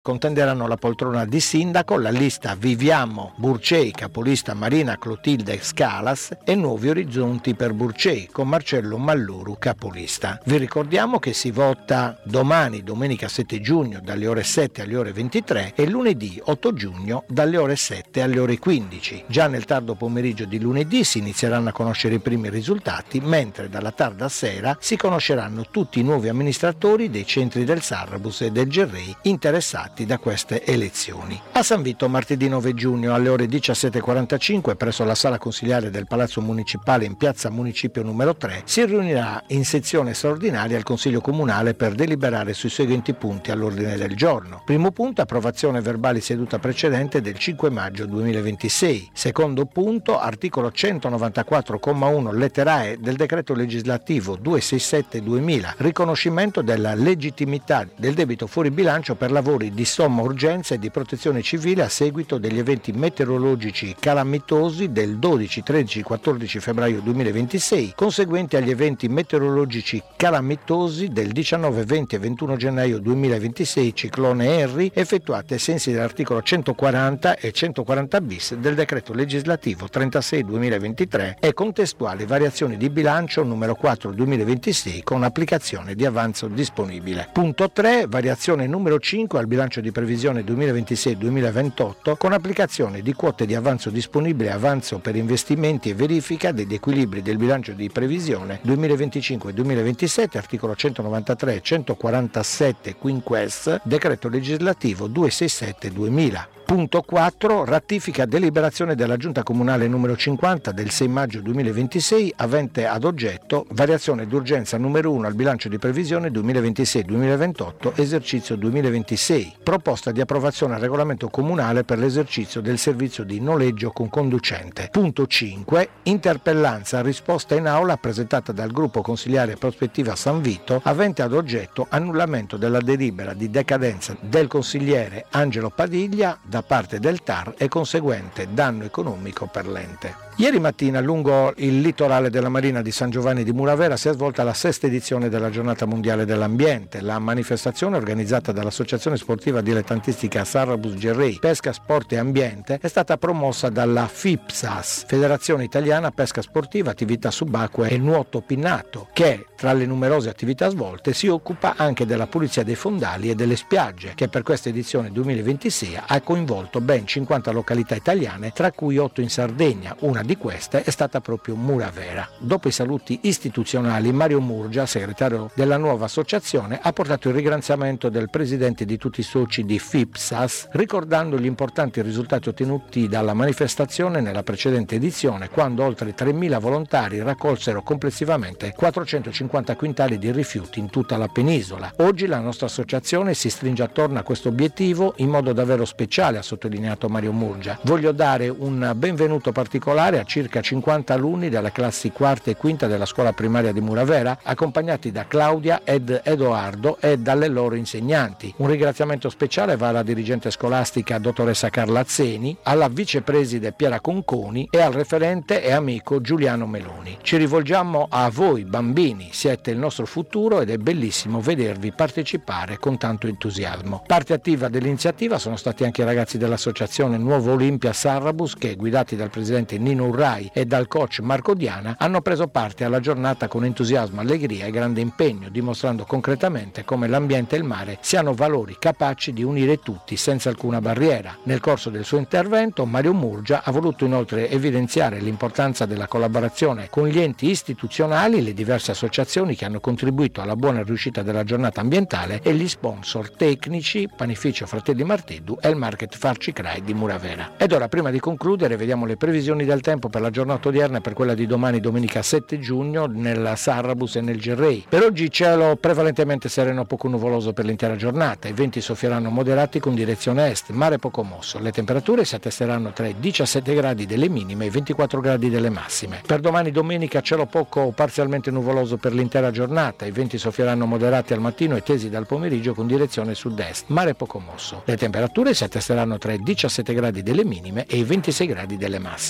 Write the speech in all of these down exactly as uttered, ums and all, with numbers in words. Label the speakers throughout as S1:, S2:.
S1: Contenderanno la poltrona di sindaco la lista Viviamo Burcei, capolista Marina Clotilde Scalas e Nuovi Orizzonti per Burcei con Marcello Malluru capolista. Vi ricordiamo che si vota domani, domenica sette giugno, dalle ore sette alle ore ventitré e lunedì otto giugno dalle ore sette alle ore quindici. Già nel tardo pomeriggio di lunedì si inizieranno a conoscere i primi risultati, mentre dalla tarda sera si conosceranno tutti i nuovi amministratori dei centri del Sarrabus e del Gerrei interessati da queste elezioni. A San Vito martedì nove giugno alle ore diciassette e quarantacinque presso la sala consigliare del Palazzo Municipale in piazza Municipio numero tre si riunirà in sezione straordinaria il Consiglio Comunale per deliberare sui seguenti punti all'ordine del giorno. Primo punto, approvazione verbali seduta precedente del cinque maggio duemilaventisei. Secondo punto, articolo centonovantaquattro comma uno lettera E del decreto legislativo duecentosessantasette duemila, riconoscimento della legittimità del debito fuori bilancio per lavori di di somma urgenza e di protezione civile a seguito degli eventi meteorologici calamitosi del dodici, tredici, quattordici febbraio duemilaventisei, conseguenti agli eventi meteorologici calamitosi del diciannove, venti e ventuno gennaio duemilaventisei, ciclone Henry, effettuate ai sensi dell'articolo centoquaranta e centoquaranta bis del decreto legislativo trentasei duemilaventitré e contestuali variazioni di bilancio numero quattro duemilaventisei con applicazione di avanzo disponibile. Punto tre, variazione numero cinque al bilancio di previsione duemilaventisei duemilaventotto con applicazione di quote di avanzo disponibile, avanzo per investimenti e verifica degli equilibri del bilancio di previsione duemilaventicinque duemilaventisette, articolo centonovantatré e centoquarantasette quinques, decreto legislativo duecentosessantasette duemila. Punto quattro, ratifica deliberazione della Giunta Comunale numero cinquanta del sei maggio duemilaventisei avente ad oggetto variazione d'urgenza numero uno al bilancio di previsione duemilaventisei duemilaventotto esercizio duemilaventisei, proposta di approvazione al regolamento comunale per l'esercizio del servizio di noleggio con conducente. Punto cinque, interpellanza a risposta in aula presentata dal gruppo consigliare Prospettiva San Vito avente ad oggetto annullamento della delibera di decadenza del consigliere Angelo Padiglia da parte del T A R e conseguente danno economico per l'ente. Ieri mattina lungo il litorale della Marina di San Giovanni di Muravera si è svolta la sesta edizione della Giornata Mondiale dell'Ambiente. La manifestazione organizzata dall'Associazione Sportiva Dilettantistica Sarrabus Gerrei Pesca Sport e Ambiente è stata promossa dalla FIPSAS, Federazione Italiana Pesca Sportiva, Attività Subacquee e Nuoto Pinnato, che tra le numerose attività svolte si occupa anche della pulizia dei fondali e delle spiagge, che per questa edizione duemilaventisei ha coinvolto ben cinquanta località italiane, tra cui otto in Sardegna. Una di queste è stata proprio Muravera. Dopo i saluti istituzionali, Mario Murgia, segretario della nuova associazione, ha portato il ringraziamento del presidente di tutti i soci di FIPSAS, ricordando gli importanti risultati ottenuti dalla manifestazione nella precedente edizione, quando oltre tremila volontari raccolsero complessivamente quattrocentocinquanta quintali di rifiuti in tutta la penisola. Oggi la nostra associazione si stringe attorno a questo obiettivo in modo davvero speciale, ha sottolineato Mario Murgia. Voglio dare un benvenuto particolare a circa cinquanta alunni delle classi quarta e quinta della scuola primaria di Muravera, accompagnati da Claudia ed Edoardo e dalle loro insegnanti. Un ringraziamento speciale va alla dirigente scolastica dottoressa Carla Azzeni, alla vicepreside Piera Conconi e al referente e amico Giuliano Meloni. Ci rivolgiamo a voi bambini, siete il nostro futuro ed è bellissimo vedervi partecipare con tanto entusiasmo. Parte attiva dell'iniziativa sono stati anche i ragazzi dell'associazione Nuovo Olimpia Sarrabus che, guidati dal presidente Nino Urrai e dal coach Marco Diana, hanno preso parte alla giornata con entusiasmo, allegria e grande impegno, dimostrando concretamente come l'ambiente e il mare siano valori capaci di unire tutti senza alcuna barriera. Nel corso del suo intervento Mario Murgia ha voluto inoltre evidenziare l'importanza della collaborazione con gli enti istituzionali, le diverse associazioni che hanno contribuito alla buona riuscita della giornata ambientale e gli sponsor tecnici Panificio Fratelli Marteddu e il Market Farcicrai di Muravera. Ed ora, prima di concludere, vediamo le previsioni del tempo per la giornata odierna e per quella di domani, domenica sette giugno, nel Sarrabus e nel Gerrei. Per oggi cielo prevalentemente sereno, poco nuvoloso per l'intera giornata. I venti soffieranno moderati con direzione est, mare poco mosso. Le temperature si attesteranno tra i diciassette gradi delle minime e i ventiquattro gradi delle massime. Per domani domenica cielo poco o parzialmente nuvoloso per l'intera giornata. I venti soffieranno moderati al mattino e tesi dal pomeriggio con direzione sud-est, mare poco mosso. Le temperature si attesteranno tra i diciassette gradi delle minime e i ventisei gradi delle massime. E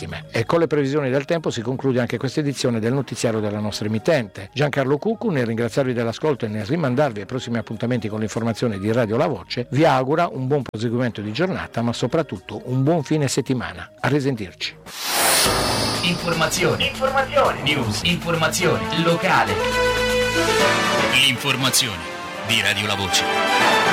S1: Con le previsioni del tempo si conclude anche questa edizione del notiziario della nostra emittente. Giancarlo Cuccu, nel ringraziarvi dell'ascolto e nel rimandarvi ai prossimi appuntamenti con l'informazione di Radio La Voce, vi augura un buon proseguimento di giornata, ma soprattutto un buon fine settimana. A risentirci.
S2: Informazioni, informazioni, news, informazioni, locale.
S3: L'informazione di Radio La Voce.